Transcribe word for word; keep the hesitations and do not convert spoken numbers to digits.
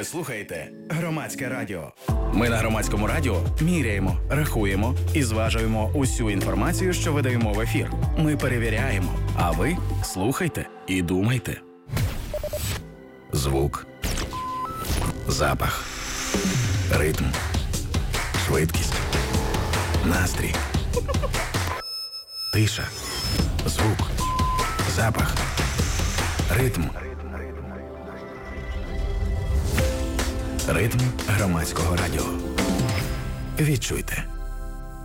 Ви слухаєте Громадське радіо. Ми на Громадському радіо міряємо, рахуємо і зважуємо усю інформацію, що видаємо в ефір. Ми перевіряємо, а ви слухайте і думайте. Звук, запах, ритм, швидкість, настрій, тиша, звук, запах, ритм. Ритм Громадського радіо. Відчуйте.